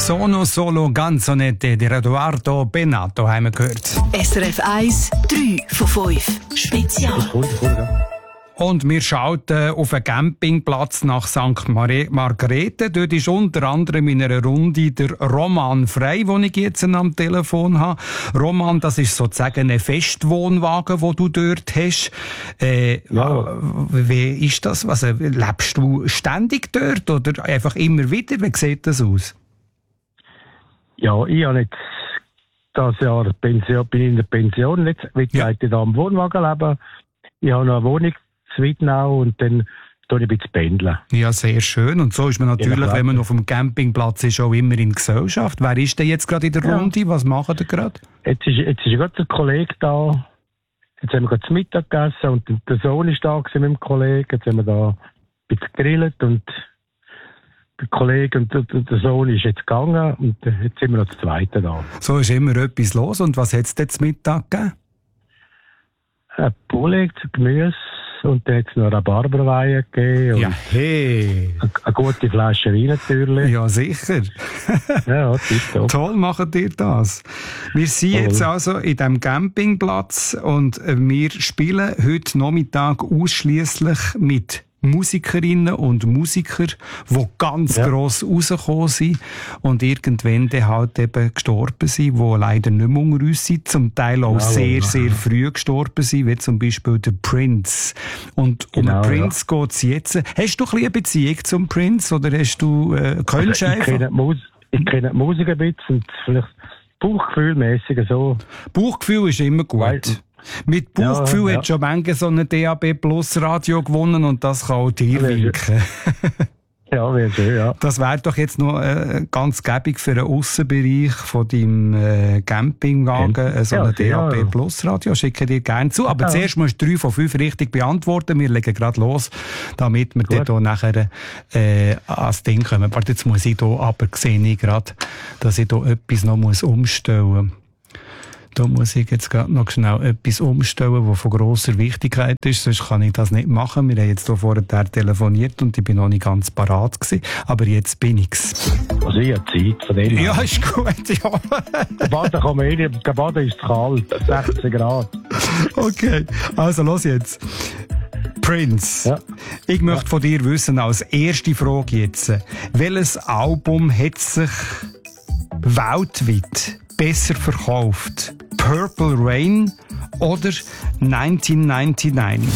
Sono solo canzonette di Edoardo Bennato haben wir gehört. SRF 1, 3 von 5. Spezial. Und wir schalten auf einen Campingplatz nach St. Margrethe. Dort ist unter anderem in einer Runde der Roman Frey, den ich jetzt am Telefon habe. Roman, das ist sozusagen ein Festwohnwagen, den du dort hast. Ja. Wie ist das? Was, lebst du ständig dort oder einfach immer wieder? Wie sieht das aus? Ja, ich habe jetzt das Jahr Pension, bin in der Pension, jetzt will ich da am Wohnwagen leben. Ich habe noch eine Wohnung in Wittnau und dann tue ich ein bisschen pendeln. Ja, sehr schön. Und so ist man natürlich, wenn man auf dem Campingplatz ist, auch immer in Gesellschaft. Wer ist denn jetzt gerade in der Runde? Was macht ihr gerade? Jetzt ist gerade der Kollege da. Jetzt haben wir gerade zu Mittag gegessen und der Sohn ist da mit dem Kollegen. Jetzt haben wir da ein bisschen gegrillt und der Kollege und der Sohn ist jetzt gegangen und jetzt sind wir noch zu Zweiten da. So ist immer etwas los. Und was hat es denn zum Mittag gegeben? Ein Poulet, Gemüse und dann hat es noch Rhabarberweihe gegeben. Ja, hey! Eine gute Flasche Wein natürlich. Ja, sicher. Ja, tipptopp. Toll macht ihr das. Wir sind jetzt also in diesem Campingplatz und wir spielen heute Nachmittag ausschliesslich mit Musikerinnen und Musiker, die ganz gross rausgekommen sind und irgendwann dann halt eben gestorben sind, die leider nicht mehr unter uns sind, zum Teil auch sehr früh gestorben sind, wie zum Beispiel der Prince. Und um den Prince geht es jetzt. Hast du ein bisschen eine Beziehung zum Prince oder hast du, kennst du einfach? Ich kenne die Musik ein bisschen und vielleicht Bauchgefühlmäßig so. Bauchgefühl ist immer gut. Mit Bauchgefühl hat schon manche so ein DAB Plus Radio gewonnen und das kann auch dir winken. Ja, wäre schön, ja. Das wäre doch jetzt noch ganz gäbig für einen Aussenbereich von deinem Campingwagen, so ein DAB Plus Radio. Schicke dir gerne zu. Aber zuerst musst du 3 von 5 richtig beantworten. Wir legen gerade los, damit wir dann nachher ans Ding kommen. Warte, jetzt muss ich hier aber sehe ich gerade, dass ich hier etwas noch umstellen muss. Da muss ich jetzt gerade noch schnell etwas umstellen, was von grosser Wichtigkeit ist, sonst kann ich das nicht machen. Wir haben jetzt hier vorher telefoniert und ich bin noch nicht ganz parat gewesen, aber jetzt bin ich's. Also ich habe Zeit von dem. Ja, ist gut, ja. Baden kann man nicht, Baden ist kalt, 16 Grad. Okay, also los jetzt. Prince, ich möchte von dir wissen, als erste Frage jetzt, welches Album hat sich weltweit besser verkauft? Purple Rain oder 1999?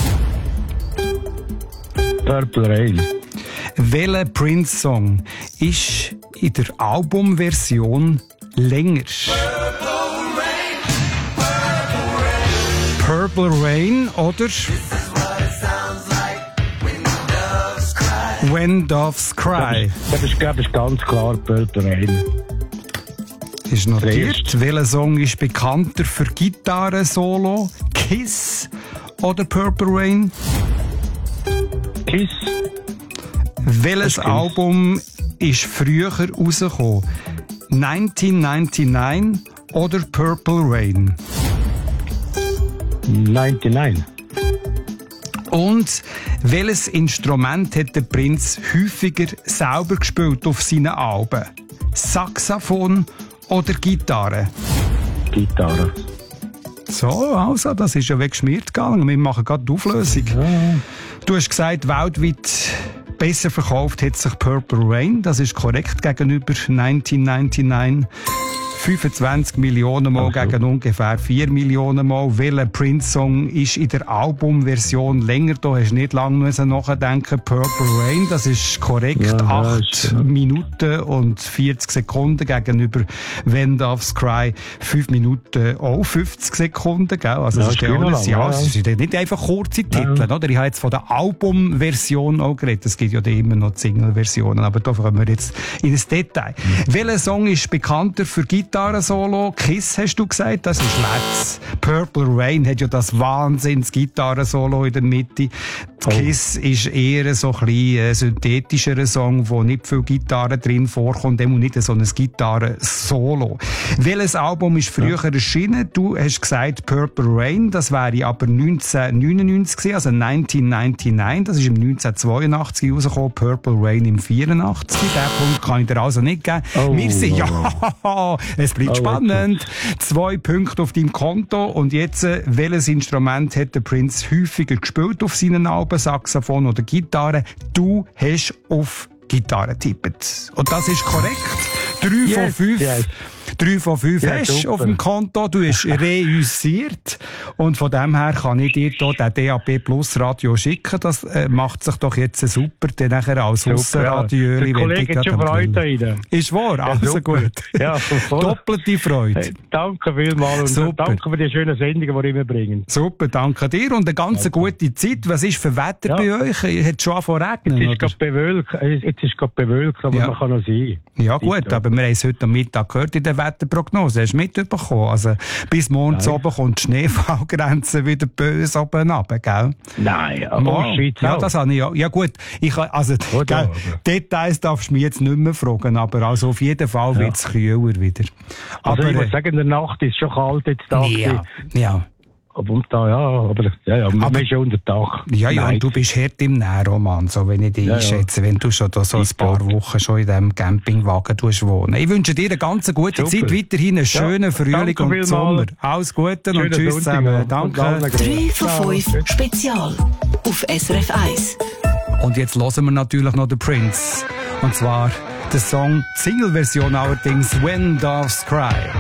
Purple Rain. Welcher Prince-Song ist in der Albumversion länger? Purple Rain oder When Doves Cry? Das ist, glaube ich, ganz klar Purple Rain. Ist notiert. Welcher Song ist bekannter für Gitarre-Solo? Kiss oder Purple Rain? Kiss. Welches Album ist früher rausgekommen? 1999 oder Purple Rain? 99. Und welches Instrument hat der Prinz häufiger selber gespielt auf seinen Alben? Saxophon oder Gitarre? Gitarre. So, also, das ist ja weggeschmiert gegangen. Wir machen gerade die Auflösung. Ja. Du hast gesagt, weltweit besser verkauft hat sich Purple Rain. Das ist korrekt gegenüber 1999. 25 Millionen Mal gegen ungefähr 4 Millionen Mal. Welcher Prince-Song ist in der Albumversion länger? Da hast du nicht lange nachdenken. Purple Rain, das ist korrekt. 8 Minuten und 40 Sekunden gegenüber When Doves Cry 5 Minuten auch 50 Sekunden. Gell? Also das ist ja alles, es sind nicht einfach kurze Titel. Oder? Ich habe jetzt von der Albumversion auch geredet. Es gibt ja immer noch die Single-Versionen, aber da kommen wir jetzt in das Detail. Welcher Song ist bekannter für Gitarre-Solo? Kiss, hast du gesagt, das ist Let's. Purple Rain hat ja das Wahnsinns-Gitarre-Solo in der Mitte. Kiss ist eher so ein bisschen synthetischerer Song, wo nicht viel Gitarre drin vorkommt, und nicht so ein Gitarren-Solo. Welches Album ist früher erschienen? Du hast gesagt Purple Rain, das wäre aber 1999 gewesen, also 1999, das ist im 1982 rausgekommen, Purple Rain im 84. Den Punkt kann ich dir also nicht geben. Wir sind, es bleibt spannend. 2 Punkte auf deinem Konto, und jetzt, welches Instrument hat der Prince häufiger gespielt auf seinen Alben? Saxophon oder Gitarre? Du hast auf Gitarre getippt. Und das ist korrekt. 3 von 5. Yes. 3 von 5 hast du auf dem Konto. Du hast reüssiert. Und von dem her kann ich dir hier den DAB Plus Radio schicken. Das macht sich doch jetzt super. Dann nachher als Aussenradio. Der Kollege hat schon Freude rein. Ist wahr? Also super. Gut. Ja, doppelte Freude. Hey, danke vielmals. Und danke für die schönen Sendungen, die ihr immer bringen. Super, danke dir. Und eine ganz gute Zeit. Was ist für Wetter bei euch? Hat es schon angefangen zu regnen? Jetzt ist gerade bewölkt, aber man kann noch sein. Ja gut, aber wir haben es heute am Mittag gehört in der Wetterprognose. Hast du mitbekommen? Also bis morgens oben kommt die Schneefallgrenze wieder böse oben runter, gell? Nein, aber ja, das habe ich ja. Ja gut, Details darfst du mich jetzt nicht mehr fragen, aber also auf jeden Fall wird es kühler wieder. Also ich muss sagen, in der Nacht ist es schon kalt jetzt da. Ja. Aber man ist ja unter Tag. Ja, und du bist hart im Nähroman, so wenn ich dich einschätze, wenn du schon da so ein paar Wochen schon in diesem Campingwagen wohnen. Ich wünsche dir eine ganz gute Zeit, weiterhin einen schönen Frühling und Sommer. Alles Gute und tschüss zusammen. Danke. 3 von 5 Spezial auf SRF 1. Und jetzt hören wir natürlich noch den Prince. Und zwar der Song, die Single-Version allerdings, When Doves Cry.